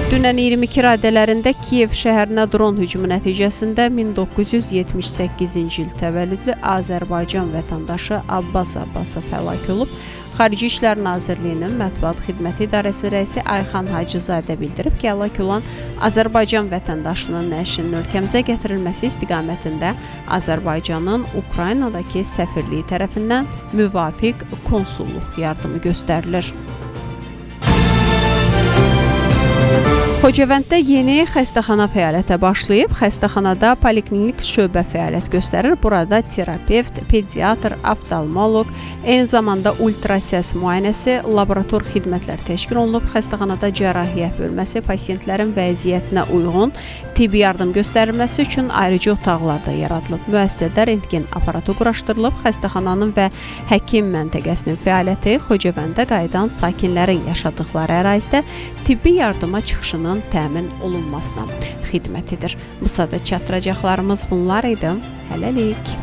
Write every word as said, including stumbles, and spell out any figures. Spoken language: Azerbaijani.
Dünən iyirmi iki radələrində Kiyev şəhərinə dron hücumu nəticəsində min doqquz yüz yetmiş səkkizinci il təvəllüdlü Azərbaycan vətəndaşı Abbas Abbasov həlak olub. Xarici İşlər Nazirliyinin Mətbuat Xidməti İdarəsi rəisi Ayxan Hacızadə bildirib ki, həlak olan Azərbaycan vətəndaşının nəşinin ölkəmizə gətirilməsi istiqamətində Azərbaycanın Ukraynadakı səfirliyi tərəfindən müvafiq konsulluq yardımı göstərilir. Xocavənddə yeni xəstəxana fəaliyyətə başlayıb. Xəstəxanada poliklinik şöbə fəaliyyət göstərir. Burada terapevt, pediatr, oftalmoloq, eyni zamanda ultrasəs müayinəsi, laborator xidmətlər təşkil olunub. Xəstəxanada cərrahiyyə bölməsi, pasientlərin vəziyyətinə uyğun tibbi yardım göstərilməsi üçün ayrıcı otaqlar da yaradılıb. Müəssisədə rentgen aparatı quraşdırılıb. Xəstəxananın və həkim məntəqəsinin fəaliyyəti Xocavəndə qayıdan sakinlərin yaşadıqları ərazidə tibbi yardıma çıxışının təmin olunmasına xidmət edir. Bu sadə çatdıracaqlarımız bunlar idi. Hələlik.